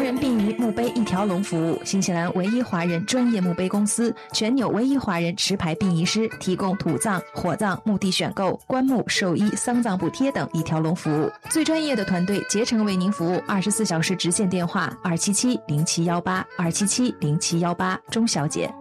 盲人殡仪墓碑一条龙服务，新西兰唯一华人专业墓碑公司，全纽唯一华人持牌殡仪师，提供土葬、火葬、墓地选购、棺木、寿衣、丧葬补贴等一条龙服务。最专业的团队竭诚为您服务，24小时直线电话2770718，2770718，钟小姐。